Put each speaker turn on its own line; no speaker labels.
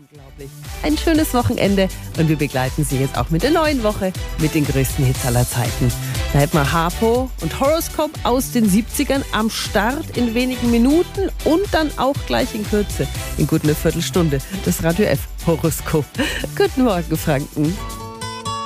Unglaublich. Ein schönes Wochenende und wir begleiten Sie jetzt auch mit der neuen Woche mit den größten Hits aller Zeiten. Da hätten wir Harpo und Horoscope aus den 70ern am Start in wenigen Minuten und dann auch gleich in Kürze, in gut eine Viertelstunde, das Radio F Horoskop. Guten Morgen, Franken.